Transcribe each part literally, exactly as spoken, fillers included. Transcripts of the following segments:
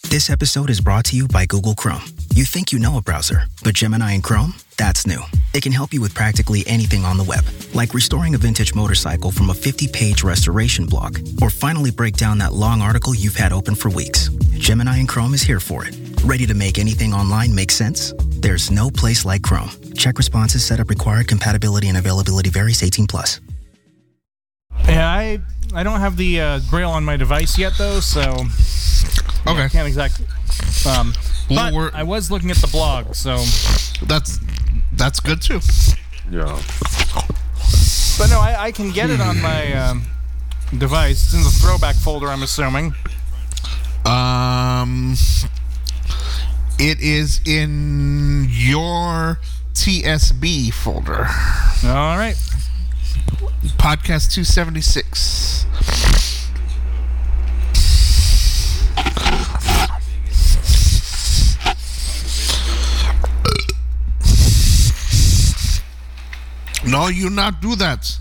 This episode is brought to you by Google Chrome. You think you know a browser, but Gemini and Chrome? That's new. It can help you with practically anything on the web, like restoring a vintage motorcycle from a fifty-page restoration blog, or finally break down that long article you've had open for weeks. Gemini and Chrome is here for it. Ready to make anything online make sense? There's no place like Chrome. Check responses, setup required, compatibility and availability varies, eighteen plus. Yeah, I I don't have the uh, Braille on my device yet, though, so yeah, okay, I can't exactly. Um, but well, I was looking at the blog, so that's that's good too. Yeah. But no, I, I can get it on my um, device. It's in the throwback folder, I'm assuming. Um, it is in your T S B folder. All right. Podcast two seventy-six. No, you not do that.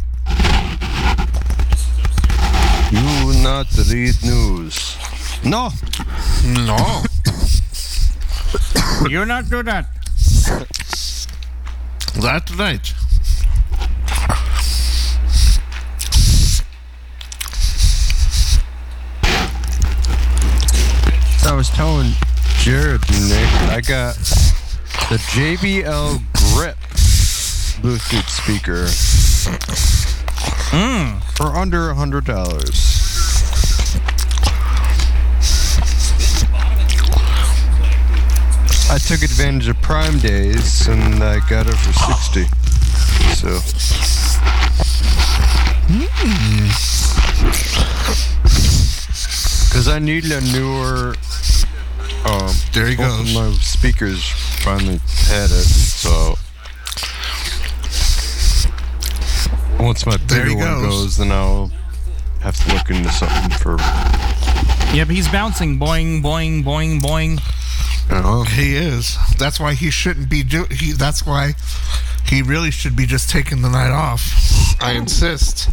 You not read news. No. No. You're not doing that. That's right. I was telling Jared, Nick, I got the J B L Grip Bluetooth speaker Mm. for under a hundred dollars. I took advantage of Prime Days and I got it for sixty. So. Because I need a newer. Um, there he both goes. of my speakers finally had it, so. Once my There he bigger one goes. goes, then I'll have to look into something for. Yeah, but he's bouncing. Boing, boing, boing, boing. Uh, He is. That's why he shouldn't be do. He. That's why he really should be just taking the night off. I insist.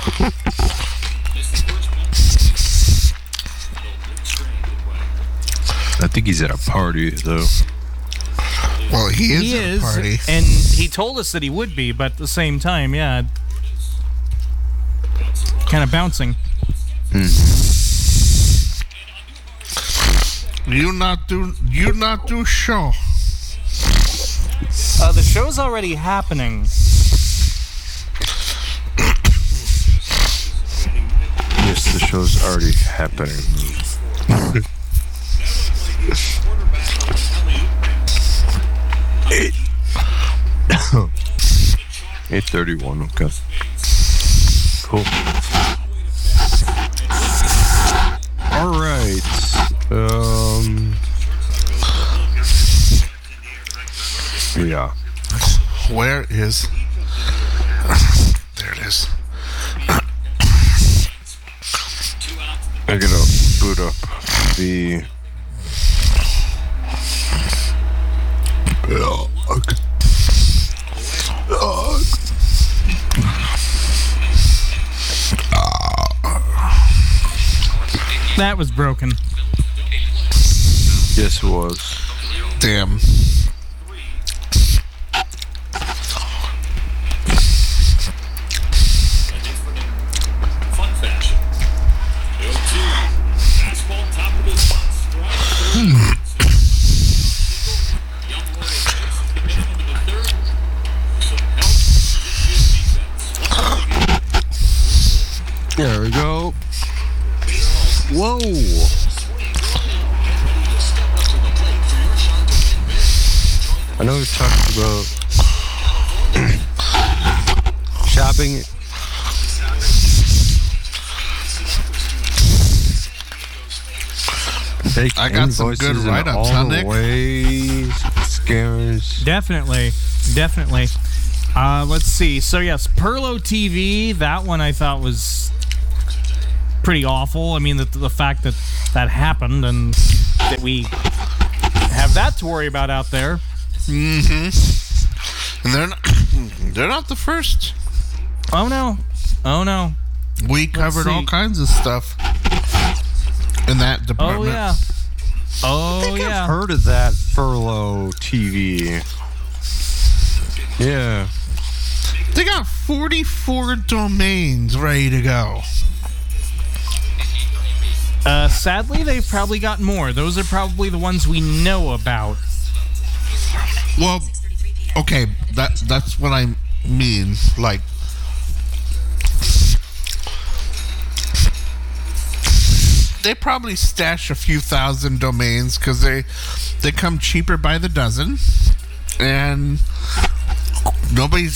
I think he's at a party though. Well, he is He at is, a party. and he told us that he would be, but at the same time, yeah, kind of bouncing. You not do. You not do show. Uh, the show's already happening. Yes, the show's already happening. Eight. Eight thirty-one. Okay. Cool. All right. Um. Yeah. Where is? There it is. I gotta boot up the. Okay. That was broken. Yes, it was. Damn. There we go. Whoa. I know we've talked about shopping. Fake I got some good invoices and write-ups, all huh, the Nick? ways, scammers. Definitely, definitely. Uh, let's see. So yes, Perlo T V. That one I thought was pretty awful. I mean, the the fact that that happened and that we have that to worry about out there. Mm-hmm. And they're not, they're not the first. Oh no, oh no. We covered all see. kinds of stuff in that Oh department. yeah. Oh, I've yeah. heard of that Furlough T V. Yeah. They got forty-four domains ready to go. Uh, sadly, they've probably got more. Those are probably the ones we know about. Well, okay, that that's what I mean. Like, they probably stash a few thousand domains because they they come cheaper by the dozen, and nobody's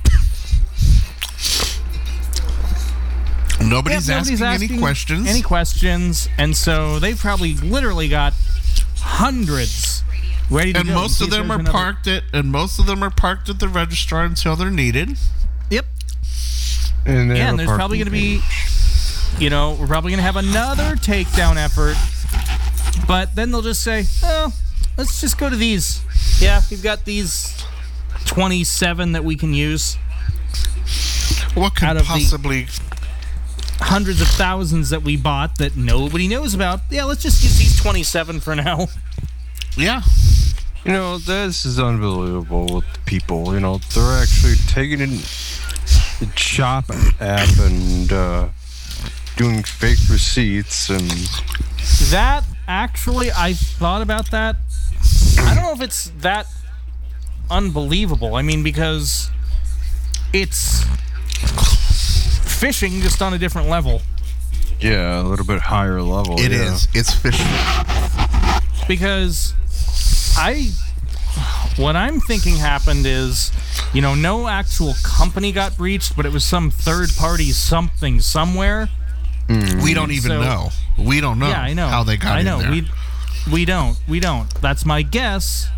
nobody's, Yep, asking, any questions. Any questions, and so they've probably literally got hundreds ready to and go. most in of case them there's are another- parked at and most of them are parked at the registrar until they're needed. Yep. And, they Yeah, have and a there's probably going to be, you know, we're probably going to have another takedown effort. But then they'll just say, oh, let's just go to these. Yeah, we've got these twenty-seven that we can use. What could Out of the- possibly Hundreds of thousands that we bought that nobody knows about. Yeah, let's just use these twenty-seven for now. yeah. You know, this is unbelievable with the people. You know, they're actually taking in the shop app and uh, doing fake receipts and That, actually, I thought about that. I don't know if it's that unbelievable. I mean, because it's fishing just on a different level. yeah, a little bit higher level. It yeah. is. It's fishing. Because I, what I'm thinking happened is, you know, no actual company got breached, but it was some third party something somewhere. We don't even So- know. We don't know, yeah, I know how they got I know. in there. We we don't. We don't. That's my guess.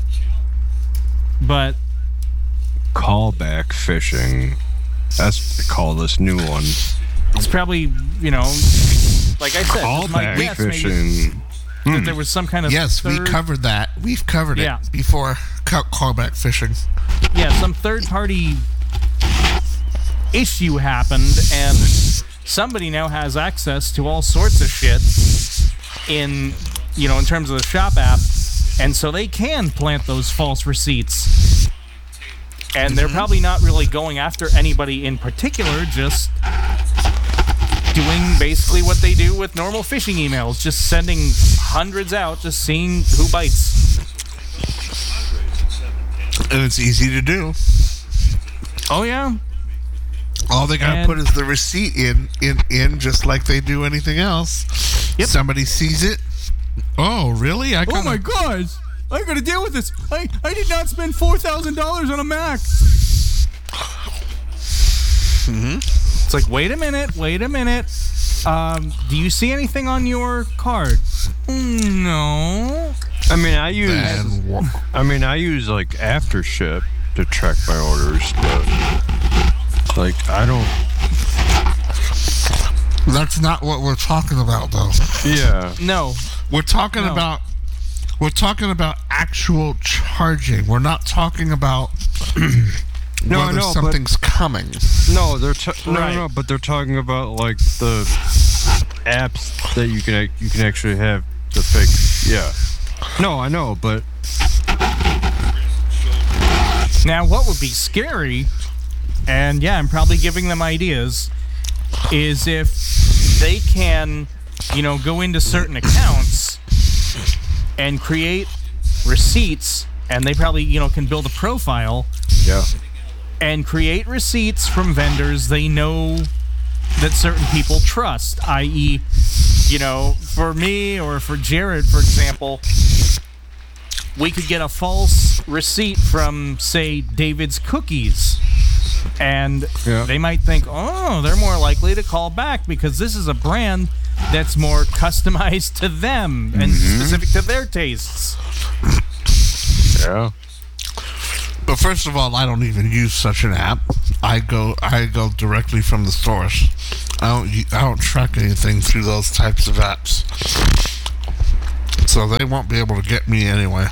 But Callback fishing. That's what they call this new one. it's probably, you know, like I said, it's my Callback guess maybe fishing. that there was some kind of yes, we third, covered that. We've covered Yeah. it before. Ca- Callback fishing. yeah, some third party issue happened, and somebody now has access to all sorts of shit in, you know, in terms of the shop app, and so they can plant those false receipts. And they're probably not really going after anybody in particular, just doing basically what they do with normal phishing emails, just sending hundreds out, just seeing who bites. And it's easy to do. Oh, yeah. All they gotta And- put is the receipt in, in, in, just like they do anything else. Yep. Somebody sees it. Oh, really? I Oh gotta, my God! I gotta deal with this. I, I did not spend four thousand dollars on a Mac. Mm-hmm. It's like, wait a minute, wait a minute. Um, do you see anything on your card? "Mm, No. I mean, I use. And wa- I mean, I use like AfterShip to track my orders, but like I don't. That's not what we're talking about, though. Yeah. No. We're talking No. about we're talking about actual charging. We're not talking about No, I whether know, but- something's coming. No, they're t- no, Right. no, no, but they're talking about like the apps that you can ac- you can actually have the fake. Yeah. No, I know, but Now, what would be scary, and yeah, I'm probably giving them ideas, is if they can, you know, go into certain accounts and create receipts, and they probably, you know, can build a profile yeah. and create receipts from vendors they know that certain people trust, that is, you know, for me or for Jared, for example, we could get a false receipt from, say, David's Cookies. And Yeah. they might think, oh, they're more likely to call back because this is a brand that's more customized to them and specific to their tastes. Yeah. But first of all, I don't even use such an app. I go I go directly from the source. I don't u- I don't track anything through those types of apps. So they won't be able to get me anyway.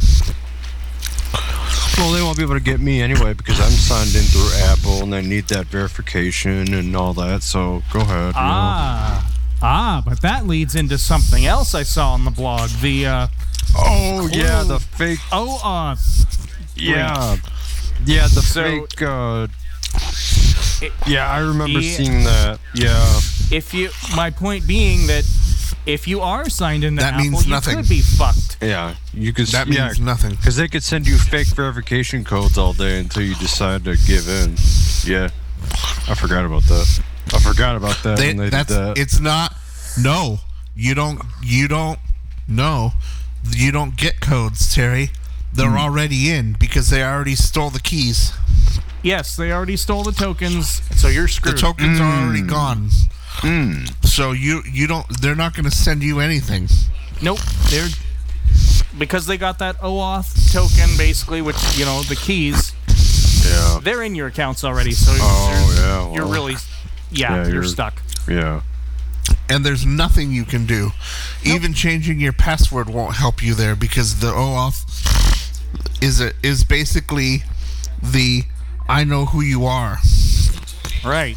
Well, they won't be able to get me anyway because I'm signed in through Apple and they need that verification and all that. So go ahead. you know. Ah. Ah, but that leads into something else I saw on the blog. The uh, Oh yeah, the fake. OAuth. Yeah, yeah, the So- fake. Uh, It- yeah, I remember Yeah. seeing that. Yeah. If you, my point being that if you are signed into That Apple, means you nothing. could be fucked. Yeah, you could. That yeah, means nothing. because they could send you fake verification codes all day until you decide to give in. Yeah, I forgot about that. I forgot about that They, when they that's did that. it's not. No, you don't. You don't. No, you don't get codes, Terry. They're Hmm. already in because they already stole the keys. Yes, they already stole the tokens, so you're The screwed. tokens are already Hmm. gone. So you you don't. They're not going to send you anything. Nope, they're because they got that OAuth token, basically, which you know the keys. yeah. They're in your accounts already, so Oh you're, yeah. you're well, really, yeah, Yeah, you're, you're- stuck. Yeah. And there's nothing you can do. Even changing your password won't help you there because the OAuth is a, is basically the I know who you are. Right.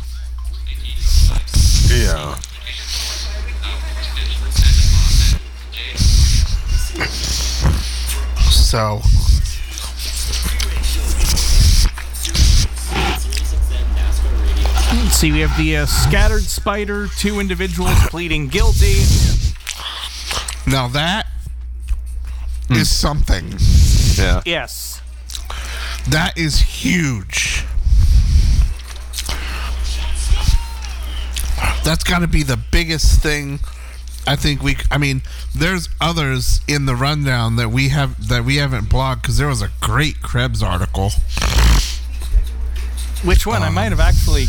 Yeah. So Let's see, we have the uh, scattered spider, two individuals pleading guilty. now that is something. Yeah. Yes. That is huge. That's got to be the biggest thing. I think we. I mean, there's others in the rundown that we have that we haven't blogged because there was a great Krebs article. Which one? I might have actually.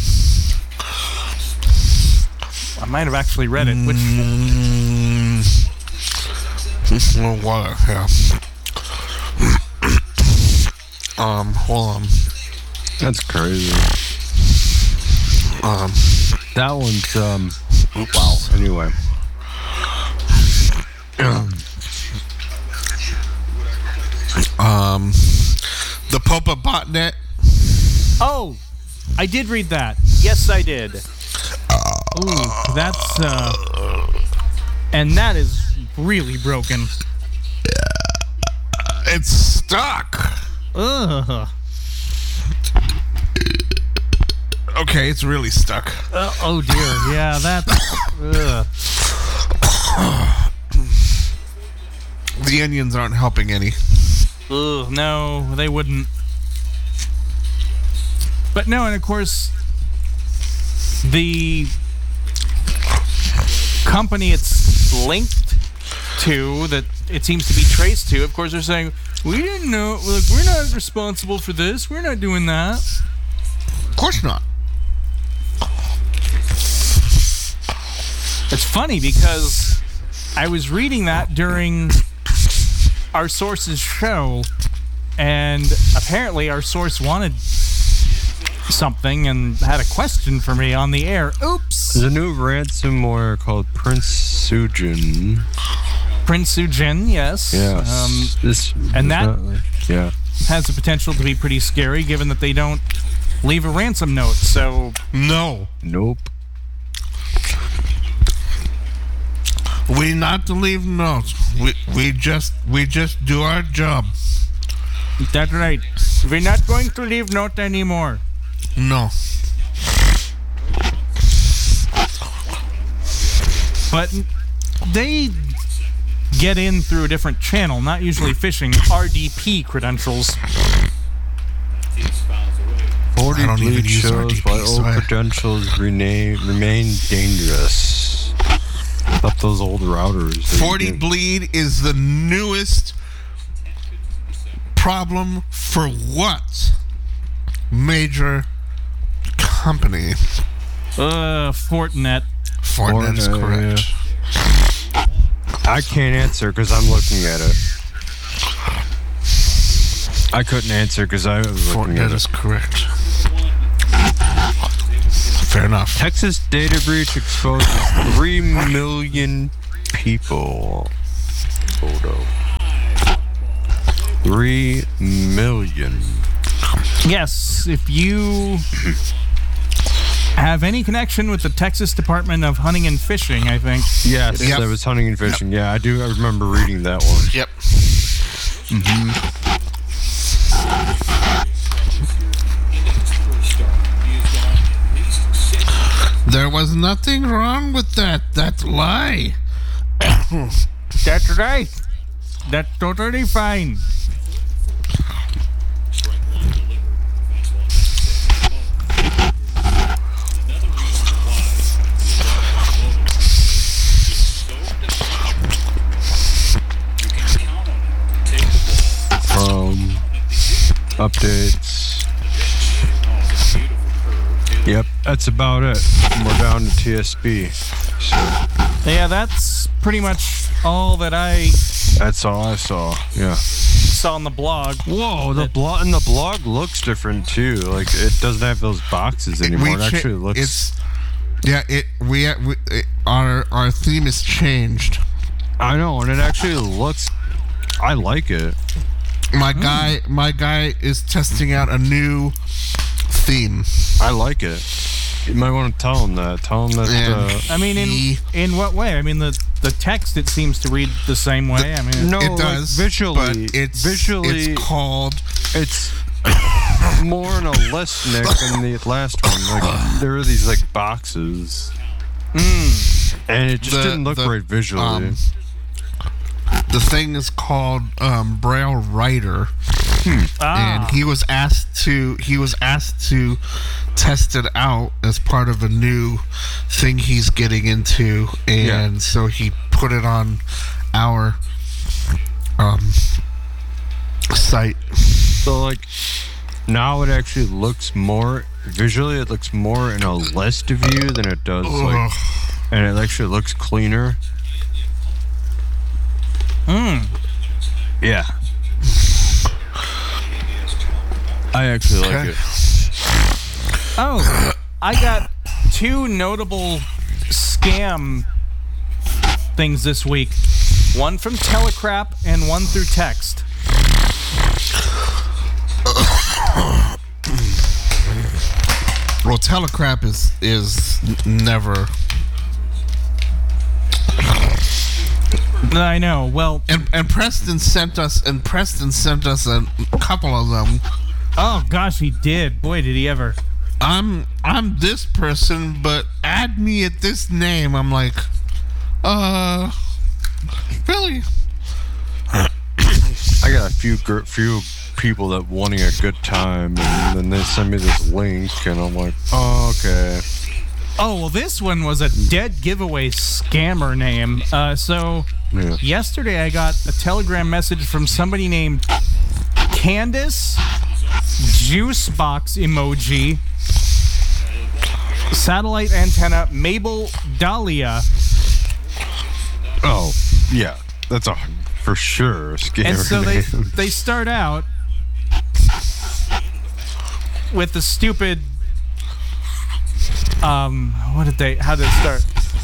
I might have actually read it. Which? Mm, well, what? Yeah. um. Hold on. That's crazy. Um. That one's um. Wow. Anyway. Um. The Popa botnet. Oh, I did read that. Yes, I did. Ooh, that's uh, and that is really broken. It's stuck. Ugh. Okay, it's really stuck. Uh, oh dear. Yeah, that's. Ugh. The onions aren't helping any. Ugh, no, they wouldn't. But no, and of course, the company it's linked to, that it seems to be traced to, of course, they're saying, we didn't know, look, we're not responsible for this, we're not doing that. Of course not. It's funny because I was reading that during our source's show, and apparently our source wanted something and had a question for me on the air. Oops. There's a new ransomware called Prince Sujin. Prince Sujin, yes. Yeah. Um, this and that- uh, yeah. has the potential to be pretty scary given that they don't leave a ransom note. So, No. Nope. We not to leave notes. We we just we just do our job. that's right. We're not going to leave note anymore. No. But they get in through a different channel, not usually phishing R D P credentials. forty I don't even bleed use shows R D P, why so old I- credentials rename, remain dangerous. Up those old routers. that you forty get- bleed is the newest problem for what major company? Uh, Fortinet. Fortinet is Fortinet, correct. I can't answer because I'm looking at it. I couldn't answer because I was looking at Fortinet it. is correct. Fair enough. Texas data breach exposes three million people. Photo. Three million. Yes, if you have any connection with the Texas Department of Hunting and Fishing, I think. Yes, Yep. that was hunting and fishing. Yeah, I do. I remember reading that one. Yep. There was nothing wrong with that. That's a lie. That's right. That's totally fine. Um, updates. Yep, that's about it. We're down to T S B. So Yeah, that's pretty much all that I that's all I saw. Yeah. saw on the blog. Whoa, the blog and the blog looks different too. Like it doesn't have those boxes anymore. It cha- actually looks. It's yeah. It we, we it, our our theme is changed. I know, and it actually looks. I like it. My guy, my guy is testing out a new theme. I like it. You might want to tell him that. Tell him that. And Uh, I mean, in he- in what way? I mean, the the text it seems to read the same way. I mean, no, it like, does visually. but it's visually, it's called. it's more and a less Nick than the last one. Like there are these like boxes, and it just The- didn't look the, right visually. um, The thing is called um, Braille Writer, ah, and he was asked to he was asked to test it out as part of a new thing he's getting into, and Yeah. so he put it on our um, site. So like now it actually looks more visually. It looks more in a list view than it does like, Ugh. and it actually looks cleaner. mm. Yeah. I actually like Okay. it. Oh, I got two notable scam things this week. One from Telecrap and one through text. Well, Telecrap is is n- never. I know. Well, And and Preston sent us and Preston sent us a couple of them. oh gosh, he did. Boy, did he ever. I'm I'm this person, but add me at this name. I'm like, uh, really? I got a few gr- few people that wanting a good time, and then they send me this link, and I'm like, oh, okay. Oh, well, this one was a dead giveaway scammer name. Uh, so Yeah. yesterday I got a telegram message from somebody named Candace, juice box emoji, satellite antenna, Mabel Dahlia. Oh, yeah. That's a for sure a scammer And so they name. they start out with the stupid um what did they how did it start?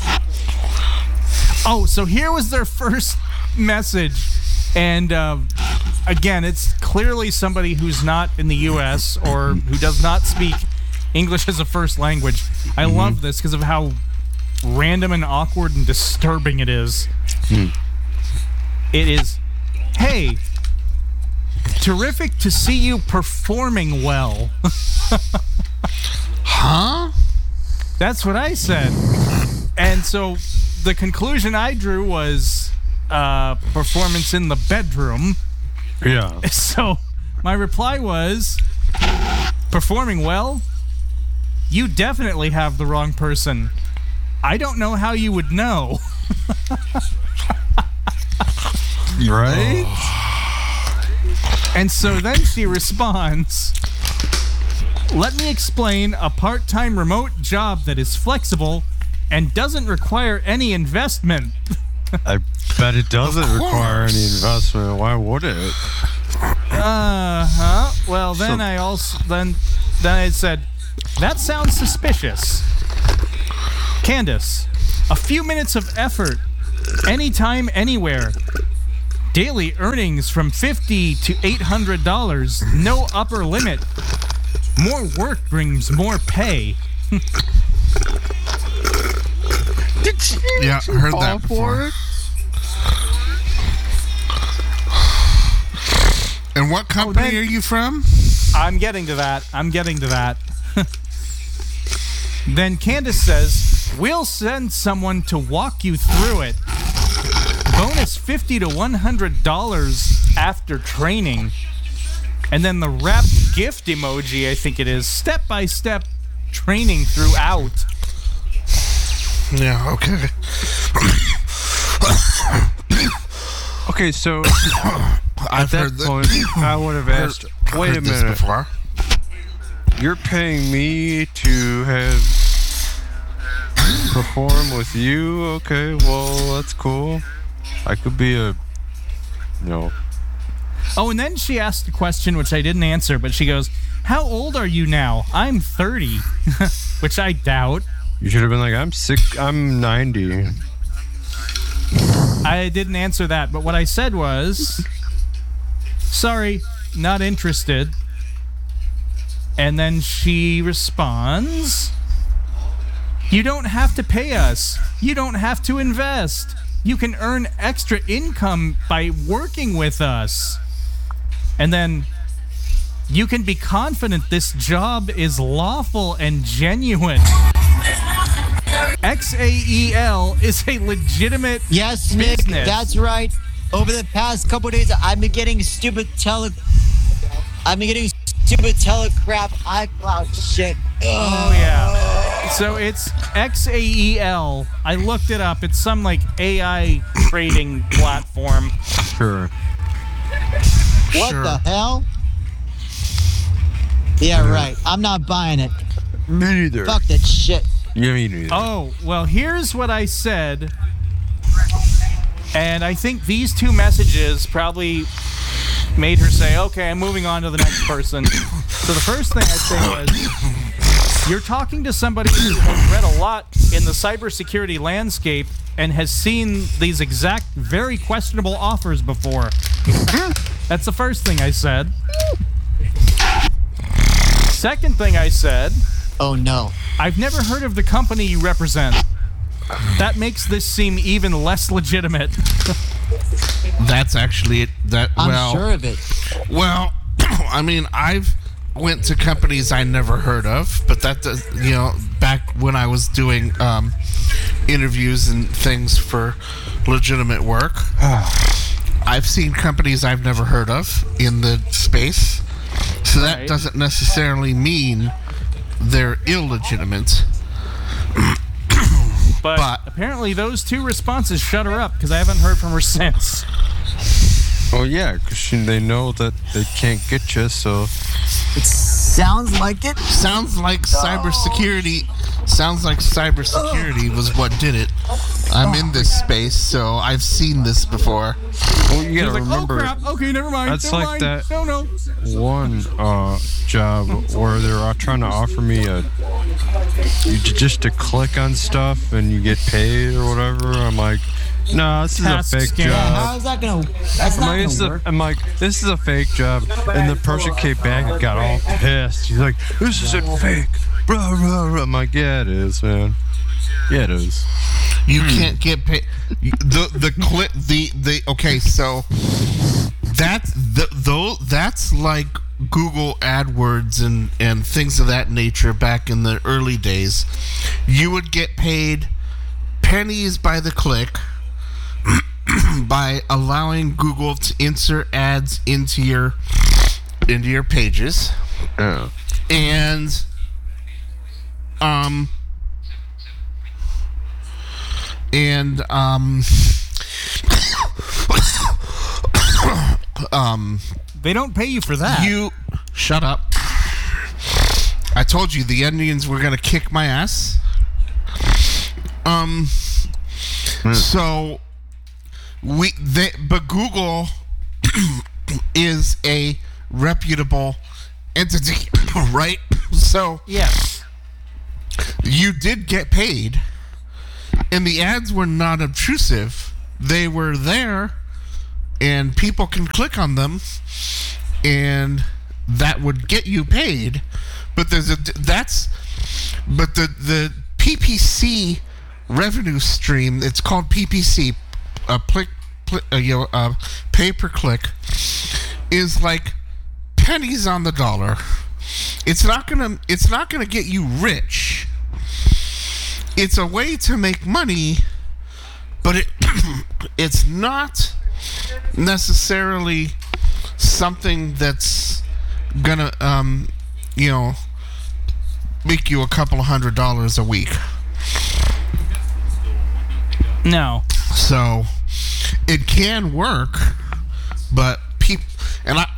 Oh, so here was their first message, and um, again, it's clearly somebody who's not in the U S or who does not speak English as a first language. I love this because of how random and awkward and disturbing it is. It is, hey, terrific to see you performing well. Huh? That's what I said. And so the conclusion I drew was uh, performance in the bedroom. Yeah. So my reply was, performing well? You definitely have the wrong person. I don't know how you would know. Right? And so then she responds, let me explain a part-time remote job that is flexible and doesn't require any investment. I bet it doesn't Of require any course. investment. Why would it? Uh-huh. Well, then So- I also then then I said, that sounds suspicious. Candace, a few minutes of effort, anytime, anywhere. Daily earnings from fifty to eight hundred dollars. No upper limit. More work brings more pay. Yeah, heard All that before. for it? And what company then- are you from? I'm getting to that. I'm getting to that. Then Candace says, we'll send someone to walk you through it. Bonus fifty to one hundred dollars after training. And then the wrapped gift emoji, I think it is, step-by-step training throughout. Yeah, okay. Okay, so I've at heard that that. point, I would have asked, heard- wait a heard this minute. before. You're paying me to have perform with you? Okay, well, that's cool. I could be a, you know, Oh, and then she asked a question which I didn't answer, but she goes, how old are you now? I'm thirty, which I doubt. you should have been like, I'm sick, I'm ninety. I didn't answer that, but what I said was, sorry, not interested. And then she responds, you don't have to pay us. You don't have to invest. You can earn extra income by working with us. And then, you can be confident this job is lawful and genuine. X A E L is a legitimate Yes, Nick, business. that's right. Over the past couple days, I've been getting stupid tele. I've been getting stupid telecrap iCloud shit. Oh yeah. So it's X A E L. I looked it up. It's some like A I trading platform. Sure. What Sure. the hell? Yeah, right. I'm not buying it. Me neither. Fuck that shit. Yeah, me neither. Oh, well, here's what I said. And I think these two messages probably made her say, okay, I'm moving on to the next person. So the first thing I said was, you're talking to somebody who has read a lot in the cybersecurity landscape and has seen these exact very questionable offers before. That's the first thing I said. Second thing I said, Oh no. I've never heard of the company you represent. That makes this seem even less legitimate. That's actually it. That I'm well, sure of it. well, I mean, I've went to companies I never heard of, but that does, you know, back when I was doing um, interviews and things for legitimate work, I've seen companies I've never heard of in the space. So that Right. doesn't necessarily mean they're illegitimate. But, But- apparently those two responses shut her up because I haven't heard from her since. Oh yeah, because they know that they can't get you, so It sounds like it. Sounds like cybersecurity. Sounds like cybersecurity was what did it. I'm in this space, so I've seen this before. well, you She's gotta like, remember oh crap, okay, never mind, that's never like mind. that- No, no. one uh, job where they're uh, trying to offer me a you, j- just to click on stuff and you get paid or whatever. I'm like, no, this is Task a fake scam. job. How's that gonna? That's I'm not like, this is gonna a, work. I'm like, this is a fake job. And the person came back and got all pissed. He's like, this isn't fake. Blah, blah, blah. I'm like, yeah, it is, man. Yeah, it is. You can't get paid. The the clip the the okay. So that's the though that's like Google AdWords and and things of that nature back in the early days. You would get paid pennies by the click by allowing Google to insert ads into your into your pages. Yeah. And um and um um They don't pay you for that. you shut up. I told you the Indians were gonna kick my ass. Um so we they but Google is a reputable entity, right? So Yes. you did get paid, and the ads were not obtrusive. They were there, and people can click on them, and that would get you paid. But there's a that's but the the P P C revenue stream. It's called P P C, uh, click, click, uh, you know, uh, pay per click, is like pennies on the dollar. It's not gonna. It's not gonna get you rich. It's a way to make money, but it it's not necessarily something that's gonna, um, you know, make you a couple of hundred dollars a week. No. So it can work, but people, and I,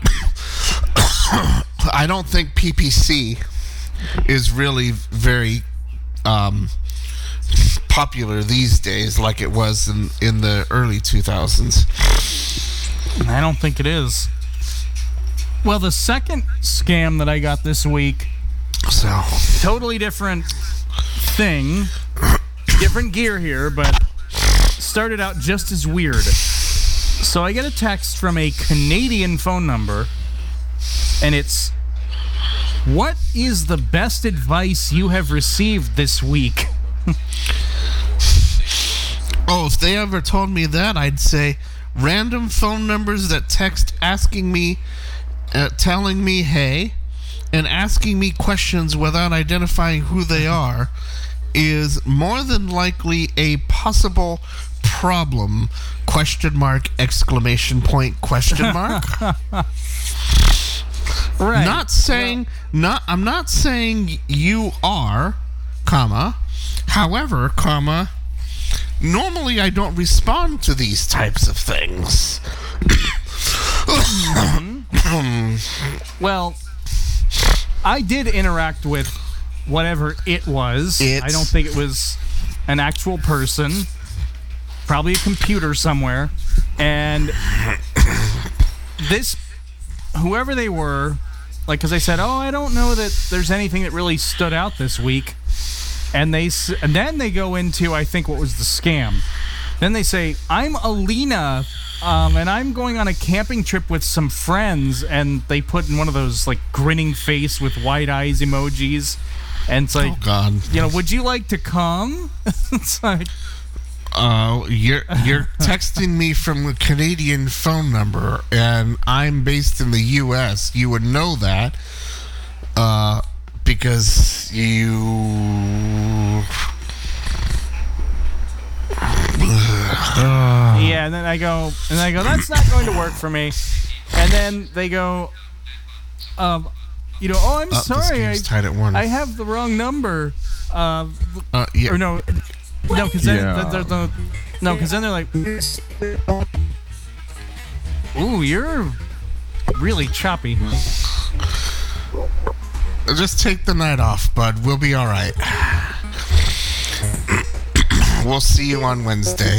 I don't think P P C is really very um, popular these days like it was in, in the early two thousands. I don't think it is. Well, the second scam that I got this week, So totally different thing, different gear here, but started out just as weird. So I get a text from a Canadian phone number, and it's, "What is the best advice you have received this week?" Oh, if they ever told me that, I'd say random phone numbers that text asking me, uh, telling me, hey, and asking me questions without identifying who they are is more than likely a possible problem. Question mark, exclamation point, question mark. Right. Not saying, not, I'm not saying you are, comma, however, comma, normally I don't respond to these types of things. Well, I did interact with whatever it was. It's- I don't think it was an actual person. Probably a computer somewhere. And this, whoever they were, like, because I said, oh, I don't know that there's anything that really stood out this week. And they, s- and then they go into, I think, what was the scam. Then they say, I'm Alina, um, and I'm going on a camping trip with some friends. And they put in one of those, like, grinning face with wide eyes emojis. And it's like, Oh, God. you know, would you like to come? It's like, Uh, you're you're texting me from a Canadian phone number, and I'm based in the U S. You would know that, uh, because you. yeah, and then I go, and I go, that's not going to work for me. And then they go, um, you know, oh, I'm Uh, this sorry, I, game's tied at one. I have the wrong number. Uh, Uh, yeah. or no, no, because then, Yeah. they're, they're, no, because then they're like, ooh, you're really choppy. Just take the night off, bud. We'll be all right. We'll see you on Wednesday.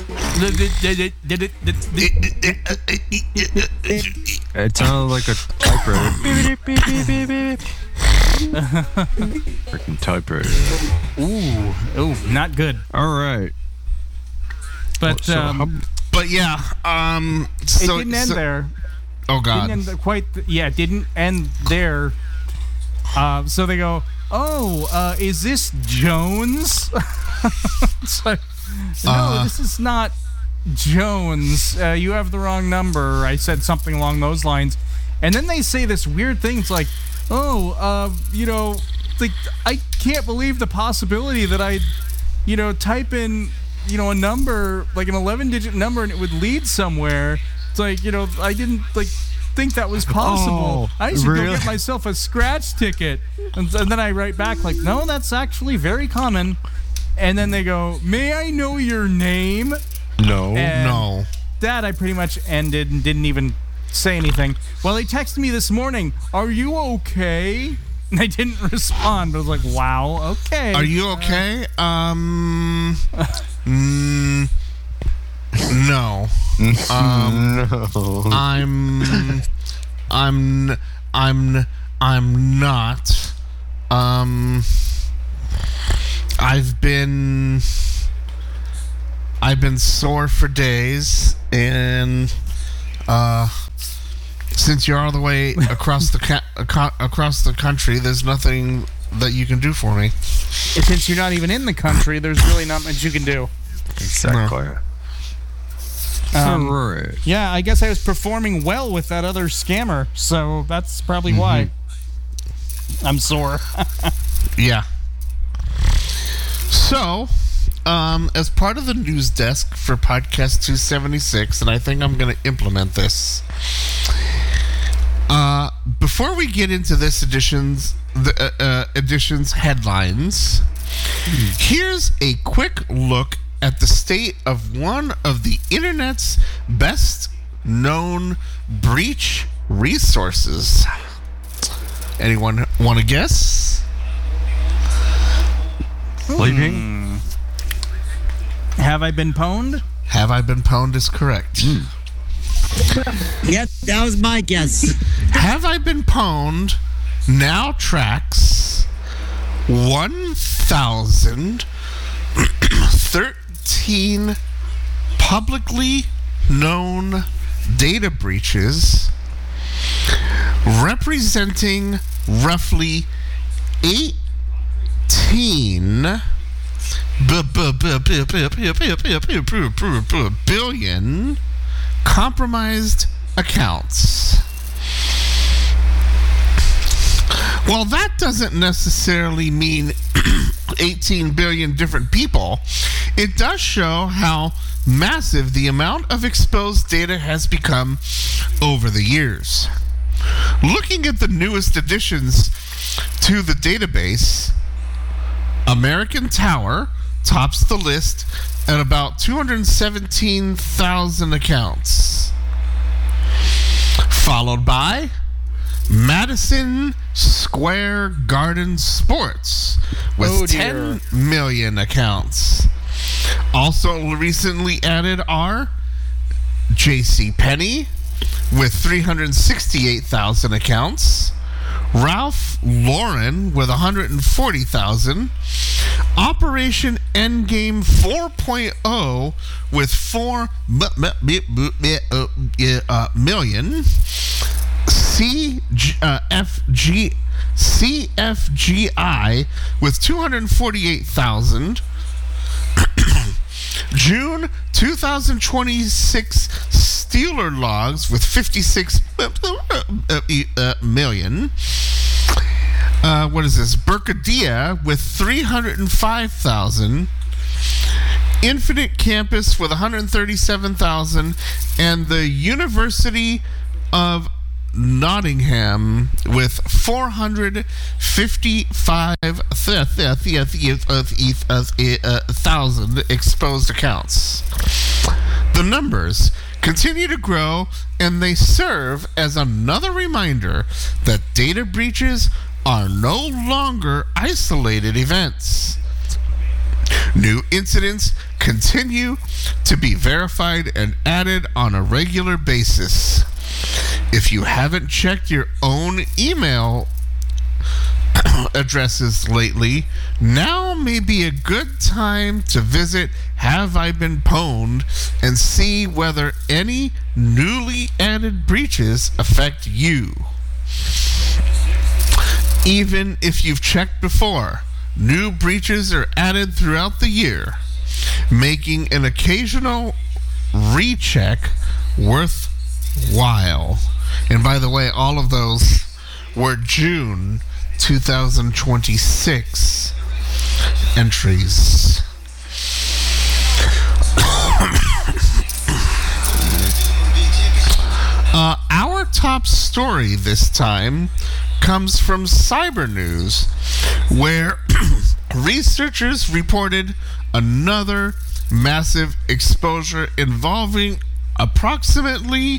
It sounded like a typewriter. Beep, beep, beep, beep, beep. Freaking typewriter. Ooh, ooh, not good. All right. But So um, how- But yeah, um. it So, didn't end so- there. Oh God. Didn't end quite. Th- yeah, it didn't end there. Uh, so they go, oh, uh, is this Jones? It's like, no, Uh. this is not Jones. Uh, you have the wrong number. I said something along those lines. And then they say this weird thing. It's like, oh, uh, you know, like, I can't believe the possibility that I'd, you know, type in, you know, a number, like an eleven-digit number, and it would lead somewhere. It's like, you know, I didn't, like, think that was possible. Oh, I should go really? get myself a scratch ticket. And, and then I write back, like, no, that's actually very common. And then they go, may I know your name? no. And No. that I pretty much ended and didn't even say anything. Well, they texted me this morning, are you okay? And I didn't respond, but I was like, wow, okay. Are you okay? Um. mm, no. Um. no. I'm. I'm. I'm. I'm not. Um. I've been. I've been sore for days, and uh, since you're all the way across the ca- aco- across the country, there's nothing that you can do for me. since you're not even in the country, there's really not much you can do. Exactly. Um, Right. Yeah, I guess I was performing well with that other scammer, so that's probably why. I'm sore. Yeah. So, um, as part of the news desk for Podcast two seventy-six, and I think I'm going to implement this. Uh, before we get into this edition's the uh, uh, edition's headlines, here's a quick look at the state of one of the internet's best known breach resources. Anyone want to guess? Sleeping? Have I been pwned? Have I been pwned is correct. Yep, that was my guess. Have I been pwned now tracks one thousand thirteen publicly known data breaches representing roughly eighteen billion compromised accounts. Well, that doesn't necessarily mean eighteen billion different people. It does show how massive the amount of exposed data has become over the years. Looking at the newest additions to the database, American Tower tops the list at about two hundred seventeen thousand accounts, followed by Madison Square Garden Sports with Oh, dear. ten million accounts. Also recently added are JCPenney with three hundred sixty-eight thousand accounts, Ralph Lauren with one hundred forty thousand, Operation Endgame four point oh with four million, C F G C F G I with two hundred forty-eight thousand, June twenty twenty-six Steeler Logs with fifty-six million. Uh, what is this? Berkadia with three hundred five thousand. Infinite Campus with one hundred thirty-seven thousand. And the University of Nottingham with four hundred fifty-five thousand exposed accounts. The numbers continue to grow, and they serve as another reminder that data breaches are no longer isolated events. New incidents continue to be verified and added on a regular basis. If you haven't checked your own email addresses lately, now may be a good time to visit Have I Been Pwned and see whether any newly added breaches affect you. Even if you've checked before, new breaches are added throughout the year, making an occasional recheck worthwhile. And by the way, all of those were June twenty twenty-six entries. uh, our top story this time comes from Cyber News, where researchers reported another massive exposure involving approximately,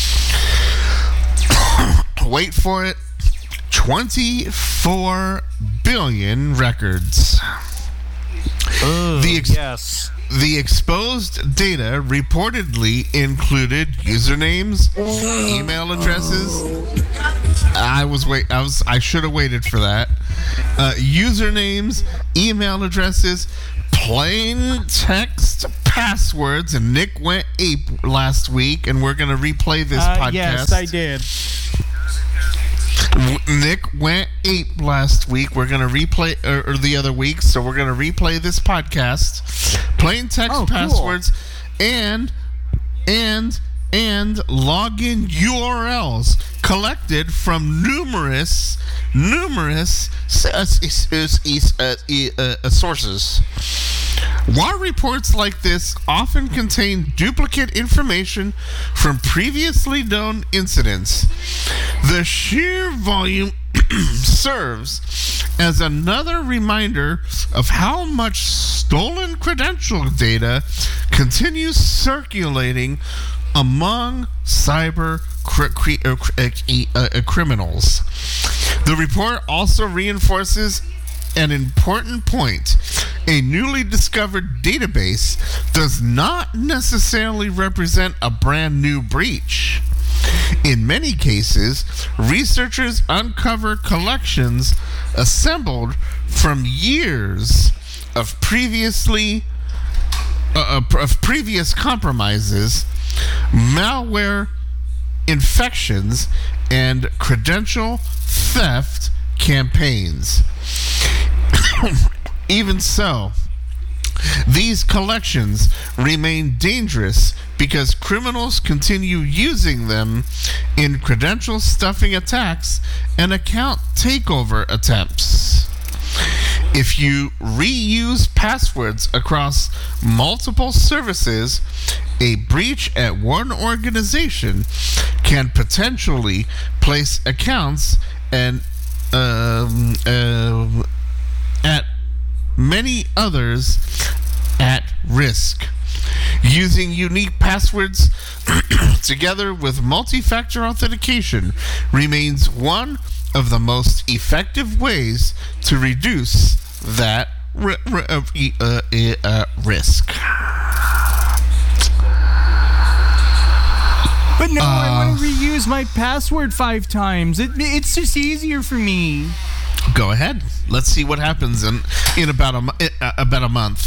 wait for it, twenty-four billion records. Ugh, The ex- yes. The exposed data reportedly included usernames, email addresses. I was wait. I was. I should have waited for that. Uh, usernames, email addresses, plain text passwords, and Nick went ape last week, and we're gonna replay this Uh, podcast. yes, I did. Nick went ape last week. We're going to replay, or, or the other week, so we're going to replay this podcast. Plain text Oh, cool. passwords and and and login U R Ls collected from numerous numerous uh, uh, uh, uh, sources. War reports like this often contain duplicate information from previously known incidents. The sheer volume serves as another reminder of how much stolen credential data continues circulating among cyber cr- cr- uh, cr- uh, uh, criminals. The report also reinforces an important point. A newly discovered database does not necessarily represent a brand new breach. In many cases, researchers uncover collections assembled from years of previously uh, of previous compromises, malware infections, and credential theft campaigns. Even so, these collections remain dangerous because criminals continue using them in credential stuffing attacks and account takeover attempts. If you reuse passwords across multiple services, a breach at one organization can potentially place accounts and um, uh, at many others at risk. Using unique passwords together with multi-factor authentication remains one of the most effective ways to reduce that ri- ri- uh, uh, uh, risk. But no, uh, I want to reuse my password five times. It, it's just easier for me. Go ahead. Let's see what happens in in about a mo- uh, about a month.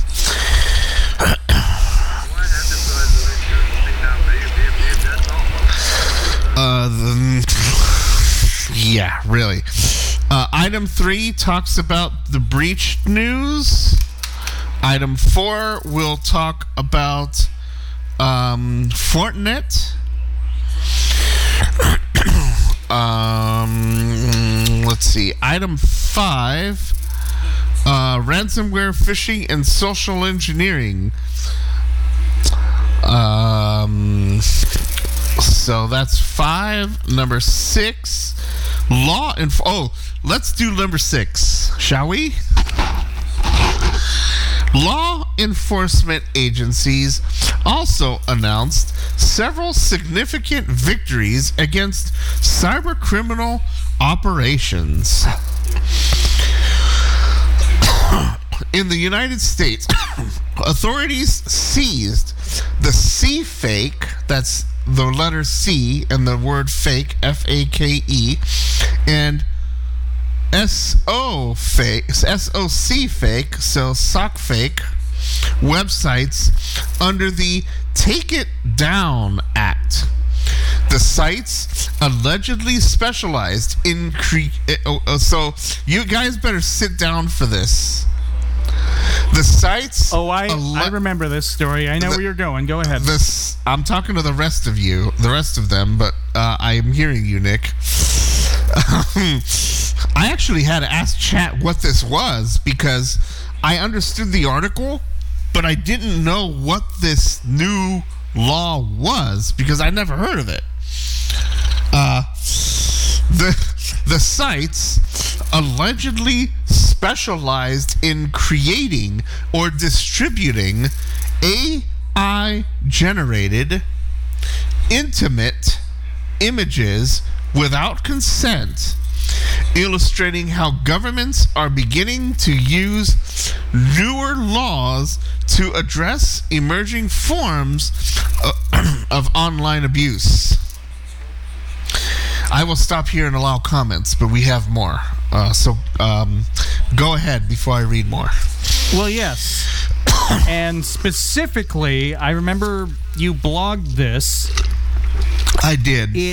uh, the, yeah, really. Uh, item three talks about the breach news. Item four will talk about um, Fortinet. Um, let's see. Item five, uh, ransomware, phishing, and social engineering. Um, so that's five. Number six, law and oh, let's do number six, shall we? Law enforcement agencies also announced several significant victories against cybercriminal operations. In the United States, authorities seized the C fake, that's the letter C and the word fake, F A K E, and S O fake, S O C fake, so sock fake websites under the Take It Down Act. The sites allegedly specialized in cre- oh, oh, so you guys better sit down for this. The sites. Oh, I alle- I remember this story. I know the, where you're going. Go ahead. This I'm talking to the rest of you, the rest of them, but uh, I am hearing you, Nick. I actually had to ask chat what this was because I understood the article, but I didn't know what this new law was because I never heard of it. Uh, the the sites allegedly specialized in creating or distributing A I-generated intimate images without consent, illustrating how governments are beginning to use newer laws to address emerging forms of, of online abuse. I will stop here and allow comments, but we have more. Uh, so um, go ahead before I read more. Well, yes. And specifically, I remember you blogged this. I did. It